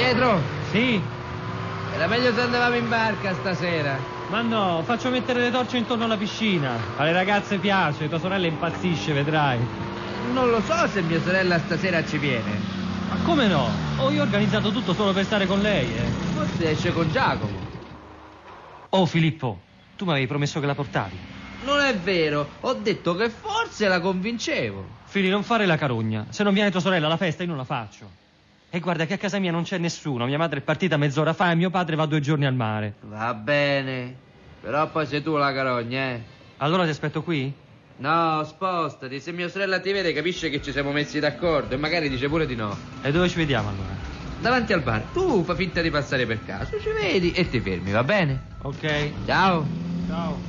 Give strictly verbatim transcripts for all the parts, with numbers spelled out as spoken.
Pietro? Sì? Era meglio se andavamo in barca stasera. Ma no, faccio mettere le torce intorno alla piscina. Alle ragazze piace, tua sorella impazzisce, vedrai. Non lo so se mia sorella stasera ci viene. Ma come no? Oh, io ho organizzato tutto solo per stare con lei, eh. Forse esce con Giacomo. Oh, Filippo, tu mi avevi promesso che la portavi. Non è vero, ho detto che forse la convincevo. Fili, non fare la carogna. Se non viene tua sorella alla festa, io non la faccio. E guarda che a casa mia non c'è nessuno. Mia madre è partita mezz'ora fa e mio padre va due giorni al mare. Va bene, però poi sei tu la carogna, eh. Allora ti aspetto qui? No, spostati. Se mia sorella ti vede capisce che ci siamo messi d'accordo e magari dice pure di no. E dove ci vediamo allora? Davanti al bar. Tu fa finta di passare per caso, ci vedi e ti fermi, va bene? Ok. Ciao. Ciao.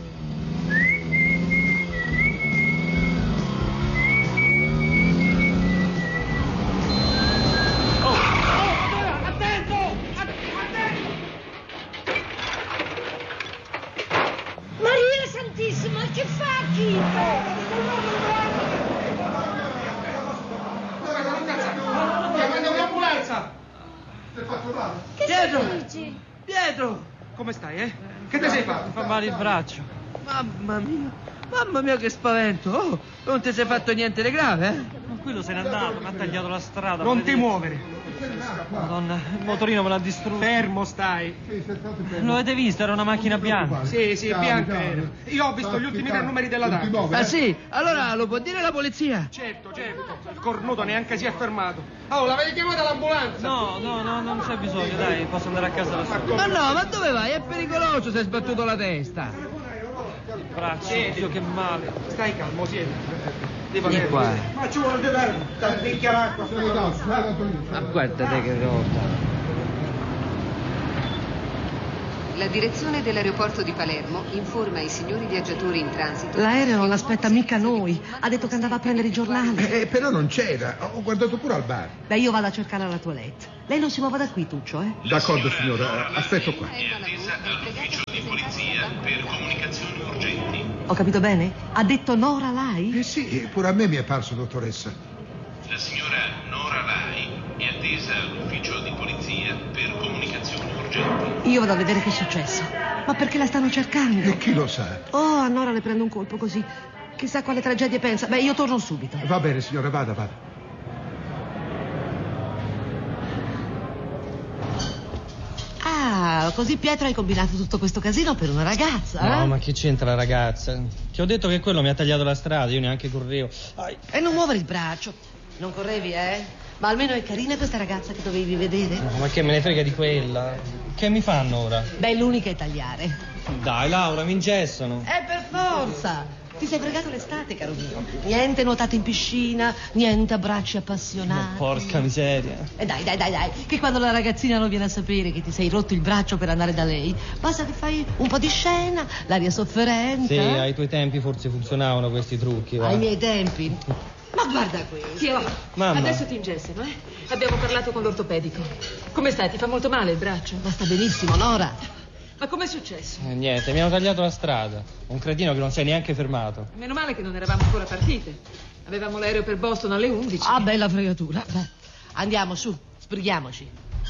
Ma che fa, Chico? Chiamate un'ambulanza! Che Pietro! dici? Pietro! Come stai, eh? Che ti sei fatto? Mi fa male il braccio. Mamma mia, mamma mia che spavento! Oh, non ti sei fatto niente di grave, eh? Ma quello se n'è andato, mi ha tagliato la strada. Non ti maledetto. muovere. Madonna, il motorino me l'ha distrutto. Fermo stai. Lo avete visto? Era una macchina bianca. Sì, sì, bianca era. Io ho visto gli ultimi tre numeri della targa. Ah sì? Allora lo può dire la polizia? Certo, certo. Il cornuto neanche si è fermato. Oh, l'avete chiamata l'ambulanza? No, no, no, non c'è bisogno, dai, posso andare a casa da solo. Ma no, ma dove vai? È pericoloso se hai sbattuto la testa. Il braccio, oddio che male. Stai calmo, siedi. Vieni qua. Ma ci vuole da picchia l'acqua. Ma guardate che roba. La direzione dell'aeroporto di Palermo informa i signori viaggiatori in transito. L'aereo non aspetta mica noi. Ha detto che andava a prendere i giornali. Eh, però non c'era. Ho guardato pure al bar. Beh, io vado a cercare la toilette. Lei non si muova da qui, Tuccio, eh? D'accordo, signora. Aspetto qua. È attesa all'ufficio di polizia per comunicazioni urgenti. Ho capito bene? Ha detto Nora Lai? Eh sì, pure a me mi è parso, dottoressa. La signora Nora Lai è attesa all'ufficio di polizia per comunicazioni urgenti. Io vado a vedere che è successo. Ma perché la stanno cercando? E chi lo sa? Oh, a Nora le prende un colpo così. Chissà quale tragedia pensa. Beh, io torno subito. Va bene, signora, vada, vada. Ah, così Pietro hai combinato tutto questo casino per una ragazza, eh? No, ma che c'entra la ragazza? Ti ho detto che quello mi ha tagliato la strada, io neanche correvo. Ai. E non muovere il braccio. Non correvi, eh? Ma almeno è carina questa ragazza che dovevi vedere. No, ma che me ne frega di quella? Che mi fanno ora? Beh, l'unica è tagliare. Dai, Laura, mi ingessano. Eh, per forza! Ti sei fregato l'estate, caro mio. Niente nuotate in piscina, niente abbracci appassionati. Porca miseria. E dai, dai, dai, dai, che quando la ragazzina non viene a sapere che ti sei rotto il braccio per andare da lei, basta che fai un po' di scena, l'aria sofferente. Sì, eh? ai tuoi tempi forse funzionavano questi trucchi, va. Ai miei tempi. Ma guarda questo. Zio, Mamma. adesso ti ingessano, eh? Abbiamo parlato con l'ortopedico. Come stai? Ti fa molto male il braccio? Ma sta benissimo, Nora. Ma com'è successo? Eh, niente, mi hanno tagliato la strada. Un cretino che non si è neanche fermato. Meno male che non eravamo ancora partite. Avevamo l'aereo per Boston alle undici. Ah, bella fregatura. Beh, andiamo, su, sbrighiamoci.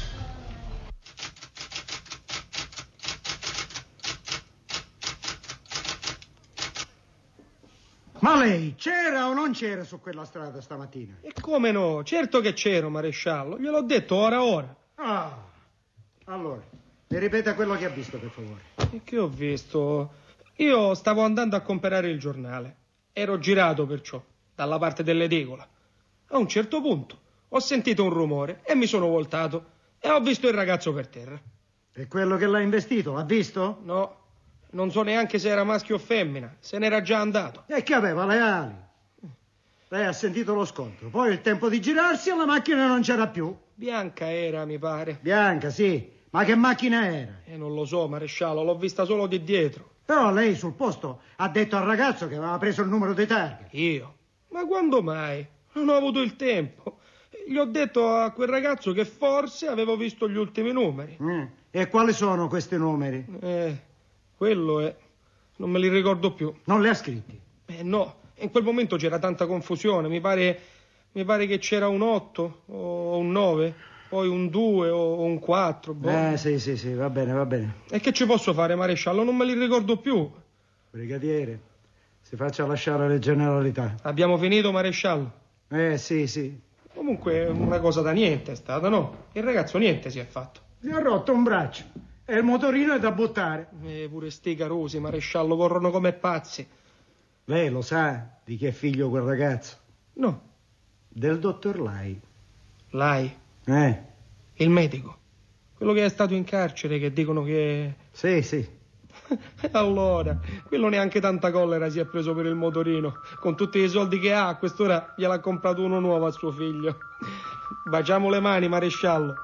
Ma lei c'era o non c'era su quella strada stamattina? E come no? Certo che c'ero, maresciallo. Gliel'ho detto ora ora. Ah, allora, mi ripeta quello che ha visto, per favore. E che ho visto? Io stavo andando a comprare il giornale. Ero girato perciò, dalla parte dell'edicola. A un certo punto ho sentito un rumore e mi sono voltato e ho visto il ragazzo per terra. E quello che l'ha investito, l'ha visto? No, non so neanche se era maschio o femmina, se n'era già andato. E che aveva le ali. Lei ha sentito lo scontro, poi il tempo di girarsi e la macchina non c'era più. Bianca era, mi pare. Bianca, sì, ma che macchina era? E non lo so, maresciallo, l'ho vista solo di dietro. Però lei sul posto ha detto al ragazzo che aveva preso il numero di targa. Io? Ma quando mai? Non ho avuto il tempo. Gli ho detto a quel ragazzo che forse avevo visto gli ultimi numeri. Mm. E quali sono questi numeri? Eh, quello è... non me li ricordo più. Non li ha scritti? Eh no, in quel momento c'era tanta confusione. Mi pare, mi pare che c'era un otto o un nove. poi un due o un quattro. Boh. Eh, sì, sì, sì, va bene, va bene. E che ci posso fare, maresciallo? Non me li ricordo più. Brigadiere, si faccia lasciare le generalità. Abbiamo finito, maresciallo? Eh, sì, sì. Comunque una cosa da niente è stata, no? Il ragazzo niente si è fatto. Si è rotto un braccio e il motorino è da buttare. E pure sti carosi, maresciallo, corrono come pazzi. Lei lo sa di chi è figlio quel ragazzo? No. Del dottor Lai. Lai? Eh? Il medico. Quello che è stato in carcere, che dicono che... Sì, sì. Allora, quello neanche tanta collera si è preso per il motorino. Con tutti i soldi che ha, a quest'ora gliel'ha comprato uno nuovo a suo figlio. Baciamo le mani, maresciallo.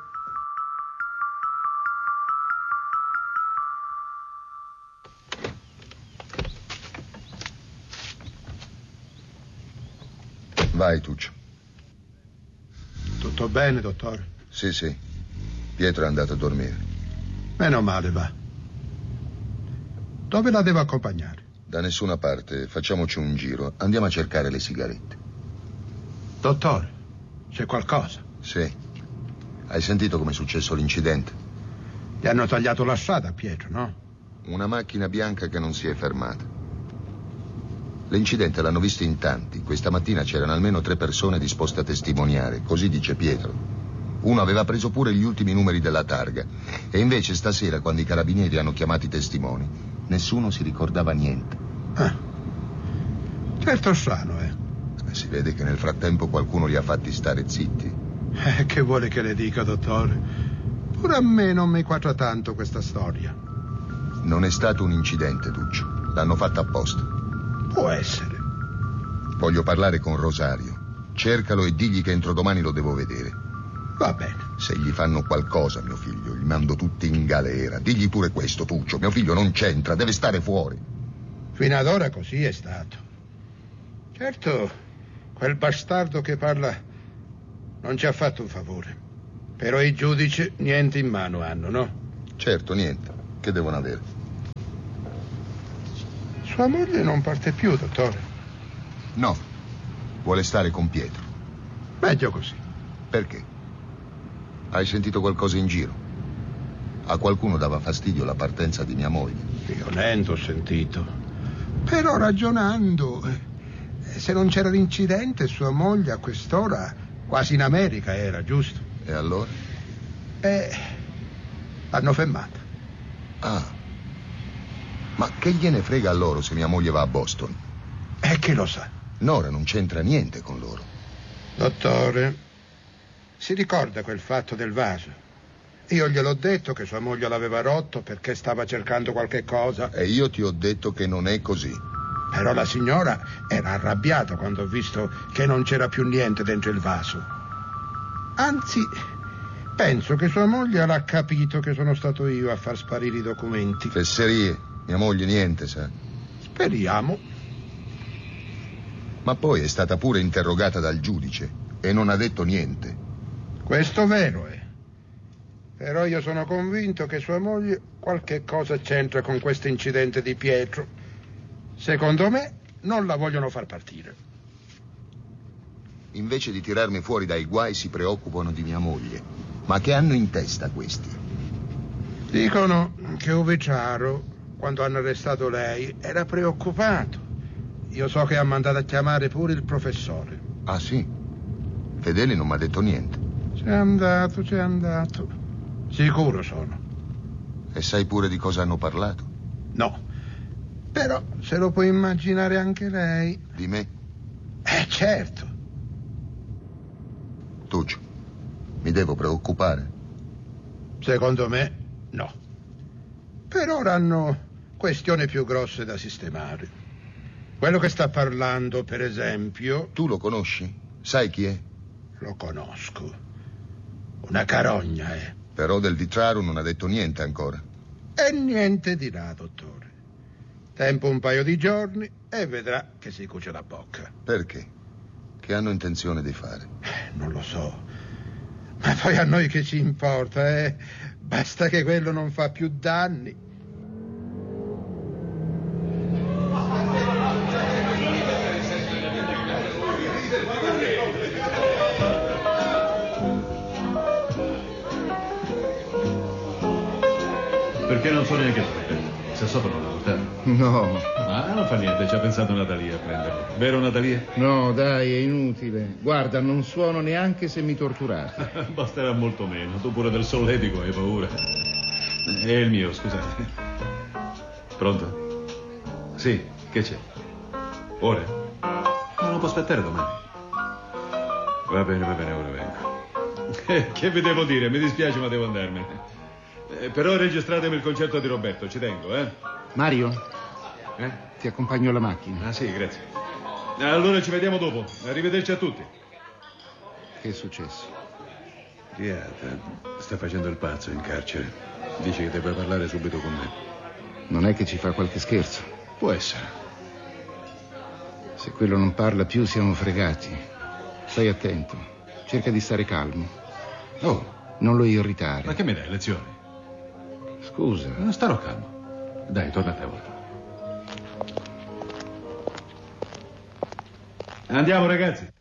Vai, Tuccio. Tutto bene, dottore? Sì, sì. Pietro è andato a dormire. Meno male, va. Dove la devo accompagnare? Da nessuna parte. Facciamoci un giro. Andiamo a cercare le sigarette. Dottore, c'è qualcosa? Sì. Hai sentito come è successo l'incidente? Gli hanno tagliato la strada a Pietro, no? Una macchina bianca che non si è fermata. L'incidente l'hanno visto in tanti. Questa mattina c'erano almeno tre persone disposte a testimoniare, così dice Pietro. Uno aveva preso pure gli ultimi numeri della targa. E invece stasera, quando i carabinieri hanno chiamato i testimoni, nessuno si ricordava niente. Ah. Certo strano, eh? Si vede che nel frattempo qualcuno li ha fatti stare zitti. Eh, che vuole che le dica, dottore? Pure a me non mi quadra tanto questa storia. Non è stato un incidente, Tuccio. L'hanno fatto apposta. Può essere. Voglio parlare con Rosario. Cercalo e digli che entro domani lo devo vedere. Va bene. Se gli fanno qualcosa, mio figlio, li mando tutti in galera. Digli pure questo, Tuccio. Mio figlio non c'entra, deve stare fuori. Fino ad ora così è stato. Certo, quel bastardo che parla non ci ha fatto un favore. Però i giudici niente in mano hanno, no? Certo, niente. Che devono avere? Sua moglie non parte più, dottore? No. Vuole stare con Pietro. Meglio così. Perché? Hai sentito qualcosa in giro? A qualcuno dava fastidio la partenza di mia moglie. Io niente ho sentito. Però ragionando, se non c'era l'incidente, sua moglie a quest'ora quasi in America era, giusto? E allora? Eh, l'hanno fermata. Ah. Ma che gliene frega a loro se mia moglie va a Boston? E chi lo sa? Nora non c'entra niente con loro. Dottore, si ricorda quel fatto del vaso? Io gliel'ho detto che sua moglie l'aveva rotto perché stava cercando qualche cosa. E io ti ho detto che non è così. Però la signora era arrabbiata quando ha visto che non c'era più niente dentro il vaso. Anzi, penso che sua moglie avrà capito che sono stato io a far sparire i documenti. Fesserie. Mia moglie niente, sa. Speriamo. Ma poi è stata pure interrogata dal giudice e non ha detto niente. Questo vero è. Però io sono convinto che sua moglie qualche cosa c'entra con questo incidente di Pietro. Secondo me non la vogliono far partire. Invece di tirarmi fuori dai guai si preoccupano di mia moglie. Ma che hanno in testa questi? Dicono che Uviciaro, quando hanno arrestato lei, era preoccupato. Io so che ha mandato a chiamare pure il professore. Ah, sì? Fedele non mi ha detto niente. C'è andato, c'è andato. Sicuro sono. E sai pure di cosa hanno parlato? No. Però se lo può immaginare anche lei. Di me? Eh, certo. Tuccio, mi devo preoccupare? Secondo me, no. Per ora hanno questioni più grosse da sistemare. Quello che sta parlando, per esempio... Tu lo conosci? Sai chi è? Lo conosco. Una carogna, eh. Però del Vitraro non ha detto niente ancora. E niente dirà, dottore. Tempo un paio di giorni e vedrà che si cuce la bocca. Perché? Che hanno intenzione di fare? Eh, non lo so. Ma poi a noi che ci importa, eh? Basta che quello non fa più danni. perché non so neanche dove. Se sopra non l'ha portato. No. Ma non fa niente, ci ha pensato Natalia a prenderlo. Vero Natalia? No, dai, è inutile. Guarda, non suono neanche se mi torturate. Basterà molto meno. Tu pure del solletico hai paura. È il mio, scusate. Pronto? Sì, che c'è? Ora? No, non può aspettare domani. Va bene, va bene, ora vengo. Che vi devo dire? Mi dispiace, ma devo andarmene. Eh, però registratemi il concerto di Roberto, ci tengo, eh? Mario? Eh? Ti accompagno alla macchina. Ah, sì, grazie. Allora ci vediamo dopo. Arrivederci a tutti. Che è successo? Riata sta facendo il pazzo in carcere. Dice che deve parlare subito con me. Non è che ci fa qualche scherzo? Può essere. Se quello non parla più siamo fregati. Stai attento. Cerca di stare calmo. Oh. Non lo irritare. Ma che mi dai, lezioni? Scusa. Non starò calmo. Dai, torna a tavola. Andiamo, ragazzi.